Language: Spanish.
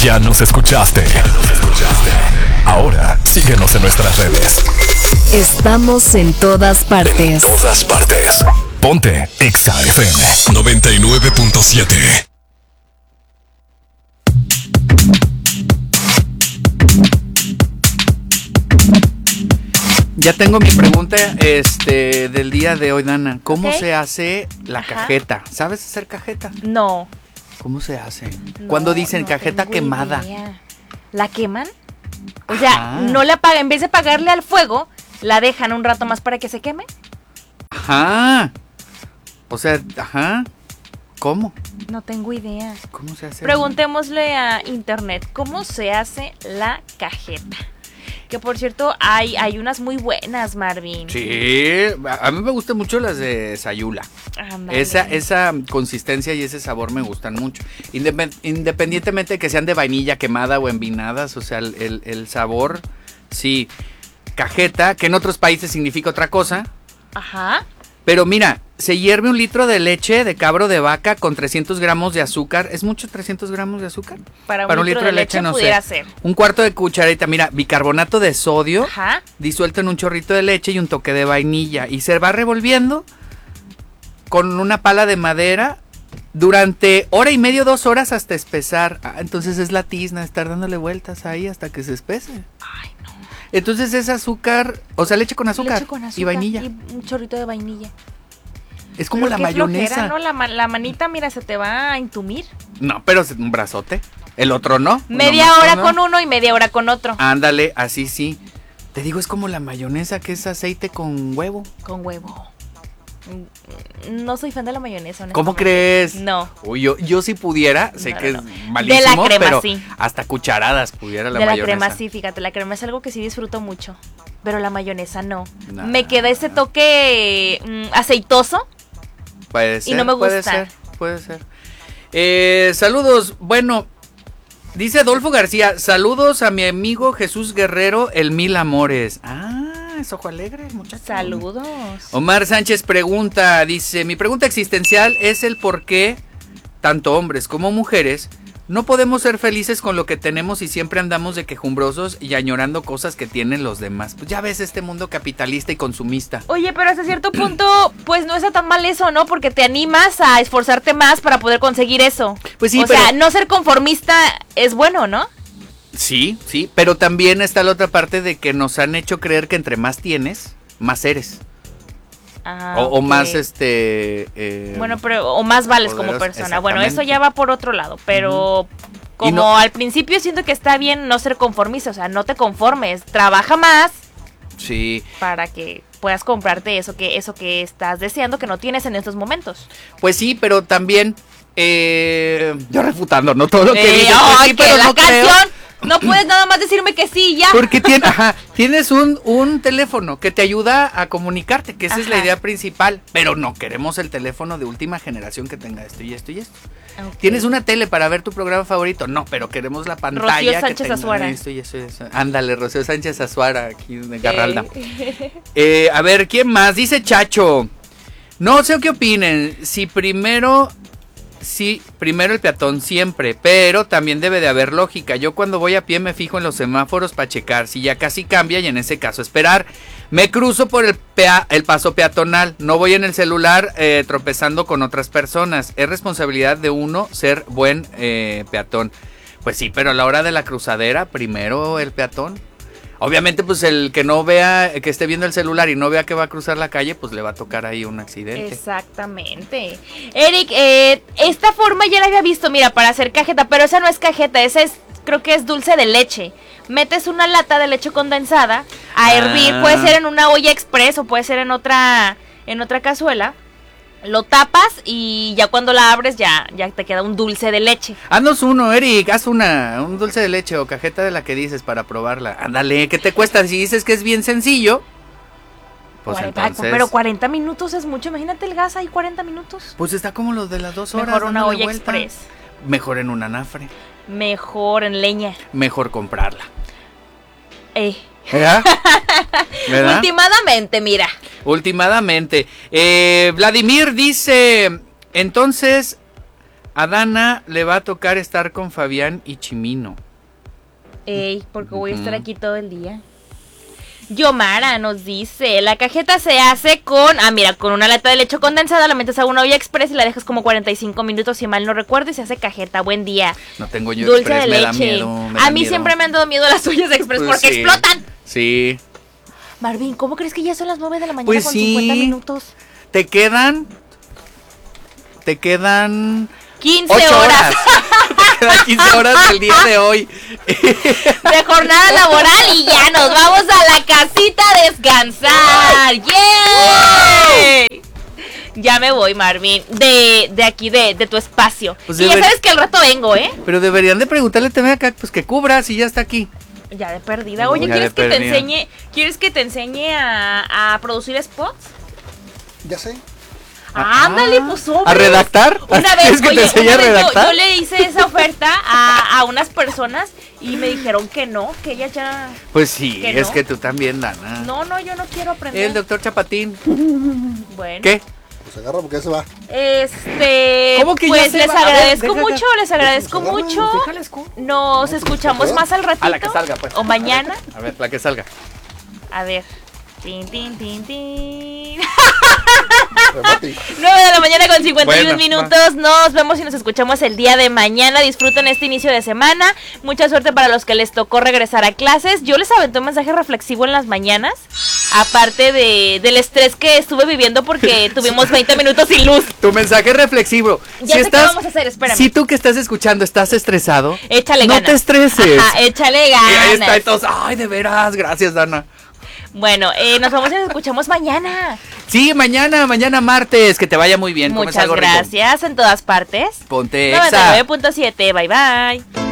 Ya nos escuchaste. Ahora síguenos en nuestras redes. Estamos en todas partes. En todas partes. Ponte Exa FM 99.7. Ya tengo mi pregunta del día de hoy, Dana. ¿Cómo se hace la cajeta? ¿Sabes hacer cajeta? No. ¿Cómo se hace? No, Cuando dicen no cajeta tengo quemada. idea. ¿La queman? O sea, no la apagan. En vez de apagarle al fuego, la dejan un rato más para que se queme. Ajá. O sea, ¿Cómo? No tengo idea. ¿Cómo se hace? Preguntémosle a internet, ¿cómo se hace la cajeta? Que por cierto, hay unas muy buenas, Marvin. Sí, a mí me gustan mucho las de Sayula. Ándale. Esa consistencia y ese sabor me gustan mucho. Independientemente de que sean de vainilla quemada o envinadas, o sea, el sabor, sí. Cajeta, que en otros países significa otra cosa. Ajá. Pero mira, se hierve 1 litro de leche de cabro de vaca con 300 gramos de azúcar. ¿Es mucho 300 gramos de azúcar? Para un litro de leche no pudiera sé. ser. 1/4 de cucharita, mira, bicarbonato de sodio. Ajá. Disuelto en un chorrito de leche y un toque de vainilla. Y se va revolviendo con una pala de madera durante 1:30, 2 horas hasta espesar. Entonces es la tizna, estar dándole vueltas ahí hasta que se espese. Ay, no. Entonces es azúcar, o sea, leche con azúcar, Leche con azúcar y vainilla. Y un chorrito de vainilla. Es como Pero la qué mayonesa. flojera, ¿no? La manita, mira, se te va a entumir. No, pero es un brazote. El otro no. Media Nomás hora uno. con uno y media hora con otro. Ándale, así sí. Te digo, es como la mayonesa, que es aceite con huevo. Con huevo. No soy fan de la mayonesa, ¿Cómo honestamente. crees? No. Uy, yo si pudiera, sé No, que no, es no. malísimo, De la crema, pero sí. hasta cucharadas pudiera la De mayonesa. la crema sí, fíjate, la crema es algo que sí disfruto mucho. Pero la mayonesa no. Nah. Me queda ese toque aceitoso. Puede ser, y no me puede gusta. puede ser. Saludos, bueno, dice Adolfo García, saludos a mi amigo Jesús Guerrero, el Mil Amores. Es ojo alegre, muchacho. Saludos. Omar Sánchez pregunta, dice, mi pregunta existencial es el por qué tanto hombres como mujeres no podemos ser felices con lo que tenemos y siempre andamos de quejumbrosos y añorando cosas que tienen los demás. Pues ya ves este mundo capitalista y consumista. Oye, pero hasta cierto punto, pues no está tan mal eso, ¿no? Porque te animas a esforzarte más para poder conseguir eso. Pues sí, o sea, no ser conformista es bueno, ¿no? Sí, pero también está la otra parte de que nos han hecho creer que entre más tienes, más eres. O Ok. más bueno, pero o más vales como poderoso, persona. Bueno, eso exactamente. ya va por otro lado, pero como Y no- al principio siento que está bien no ser conformista, o sea, no te conformes, trabaja más Sí, para que puedas comprarte eso que estás deseando que no tienes en estos momentos. pues sí, pero también yo refutando, ¿no? Todo lo que dices, pues ¡Ay, sí, que pero la no creo. canción! No puedes nada más decirme que sí, ya. Porque tienes un teléfono que te ayuda a comunicarte, que esa es la Ajá. idea principal, pero no queremos el teléfono de última generación que tenga esto y esto y esto. Ok. ¿Tienes una tele para ver tu programa favorito? No, pero queremos la pantalla Rocío que Sánchez tenga Azuara. esto y eso y eso. Ándale, Rocío Sánchez Azuara, aquí de Garralda. Eh. A ver, ¿quién más? Dice Chacho. No sé qué opinen. Sí, primero el peatón siempre, pero también debe de haber lógica. Yo cuando voy a pie me fijo en los semáforos para checar si ya casi cambia y en ese caso esperar. Me cruzo por el paso peatonal, no voy en el celular tropezando con otras personas. Es responsabilidad de uno ser buen peatón. Pues sí, pero a la hora de la cruzadera, primero el peatón. Obviamente, pues el que no vea, que esté viendo el celular y no vea que va a cruzar la calle, pues le va a tocar ahí un accidente. Exactamente. Eric, esta forma ya la había visto, mira, para hacer cajeta, pero esa no es cajeta, esa es, creo que es dulce de leche. Metes una lata de leche condensada a hervir, puede ser en una olla express o puede ser en otra cazuela. Lo tapas y ya cuando la abres ya te queda un dulce de leche. Haznos uno, Eric, haz un dulce de leche o cajeta de la que dices para probarla. Ándale, ¿qué te cuesta? Si dices que es bien sencillo, pues 40, entonces... pero 40 minutos es mucho, imagínate el gas ahí 40 minutos. Pues está como los de las 2 horas. Mejor una dándole olla vuelta. express. Mejor en un anafre. Mejor en leña. Mejor comprarla. ¿Verdad? ¿Verdad? Últimamente, mira. Últimamente. Vladimir dice, entonces, A Dana le va a tocar estar con Fabián y Chimino. Ey, porque voy a estar aquí todo el día. Yomara nos dice, la cajeta se hace con, mira, con una lata de leche condensada, la metes a una olla express y la dejas como 45 minutos, si mal no recuerdo, y se hace cajeta. Buen día. No tengo yo dulce express, de me da leche. miedo, me A da mí miedo. siempre me han dado miedo las ollas express Pues porque sí. explotan. Sí. Marvin, ¿cómo crees que ya son las 9 de la mañana Pues con sí. 50 minutos? Te quedan 15 8 horas Te quedan 15 horas del día de hoy. de jornada laboral y ya nos vamos a la casita a descansar. ¡Yay! Ya me voy, Marvin, de aquí, de tu espacio. Pues y ya sabes que al rato vengo, ¿eh? Pero deberían de preguntarle también acá, pues que cubra si ya está aquí. Ya de perdida. Oye, Ya ¿quieres de que perdida. ¿quieres que te enseñe a producir spots? Ya sé. Ándale, pues sobre. ¿A redactar? Una ¿Quieres vez, que te enseñe una a vez redactar? yo le hice esa oferta a unas personas y me dijeron que no, que ellas ya... Pues sí, ¿Que no? es que tú también, Dana. No, yo no quiero aprender. El doctor Chapatín. Bueno. ¿Qué? Pues agarra porque ya se va. ¿Cómo que ya pues se les va? A ver, agradezco deja- mucho, les agradezco Pues, mucho. Déjala escu- Nos escuchamos más al ratito. A la que salga, pues. O mañana. A ver, la que salga. A ver. Tin, tin, tin, tin. Remate. 9 de la mañana con 51 Bueno, minutos. Nos vemos y nos escuchamos el día de mañana. Disfruten este inicio de semana. Mucha suerte para los que les tocó regresar a clases. Yo les aventé un mensaje reflexivo en las mañanas. Aparte del estrés que estuve viviendo porque tuvimos 20 minutos sin luz. Tu mensaje reflexivo. Ya sé qué vamos a hacer, espérame. Si tú que estás escuchando estás estresado, Échale no ganas. te estreses. Ajá, échale Y ahí está, ganas. entonces, ay, de veras, gracias, Dana. Bueno, nos vamos y nos escuchamos mañana. Sí, mañana martes, que te vaya muy bien. Comes Muchas algo rico. gracias en todas partes. Ponte Exa. 99.7, bye bye.